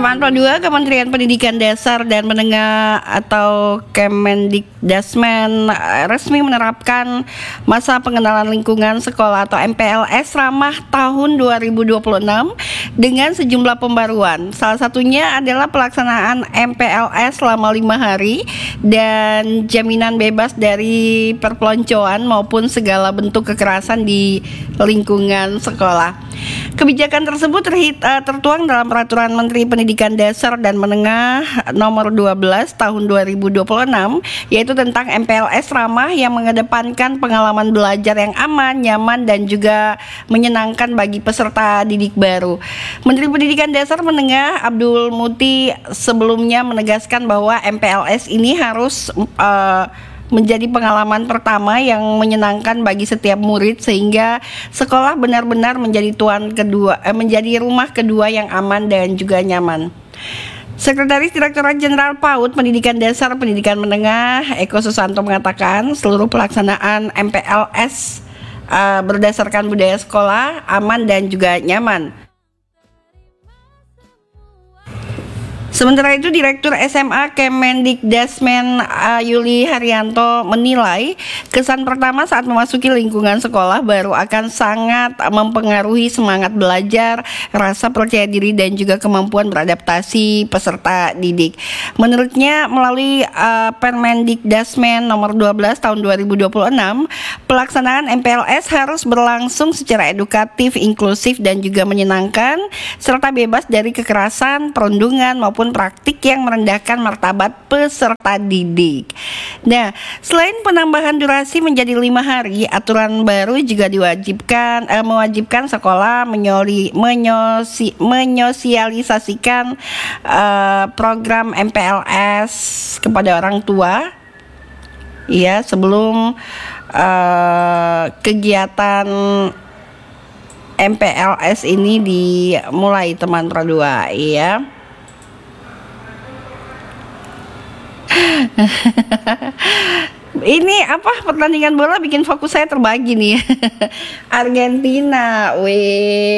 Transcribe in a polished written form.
Teman Pro 2, Kementerian Pendidikan Dasar dan Menengah atau Kemendikdasmen resmi menerapkan masa pengenalan lingkungan sekolah atau MPLS ramah tahun 2026 dengan sejumlah pembaruan. Salah satunya adalah pelaksanaan MPLS selama 5 hari dan jaminan bebas dari perpeloncoan maupun segala bentuk kekerasan di lingkungan sekolah. Kebijakan tersebut tertuang dalam Peraturan Menteri Pendidikan Dasar dan Menengah Nomor 12 Tahun 2026, yaitu tentang MPLS ramah yang mengedepankan pengalaman belajar yang aman, nyaman, dan juga menyenangkan bagi peserta didik baru. Menteri Pendidikan Dasar Menengah Abdul Muti sebelumnya menegaskan bahwa MPLS ini harus menjadi pengalaman pertama yang menyenangkan bagi setiap murid sehingga sekolah benar-benar menjadi menjadi rumah kedua yang aman dan juga nyaman. Sekretaris Direktorat Jenderal PAUD Pendidikan Dasar Pendidikan Menengah Eko Susanto mengatakan seluruh pelaksanaan MPLS berdasarkan budaya sekolah aman dan juga nyaman. Sementara itu, Direktur SMA Kemendikdasmen Yuli Haryanto menilai kesan pertama saat memasuki lingkungan sekolah baru akan sangat mempengaruhi semangat belajar, rasa percaya diri, dan juga kemampuan beradaptasi peserta didik. Menurutnya, melalui Permendikdasmen nomor 12 tahun 2026, pelaksanaan MPLS harus berlangsung secara edukatif, inklusif, dan juga menyenangkan, serta bebas dari kekerasan, perundungan, maupun praktik yang merendahkan martabat peserta didik. Nah, selain penambahan durasi menjadi 5 hari, aturan baru juga mewajibkan sekolah menyosialisasikan program MPLS kepada orang tua, ya, sebelum kegiatan MPLS ini dimulai, teman Pro 2, ya. Ini pertandingan bola bikin fokus saya terbagi nih. Argentina, weh.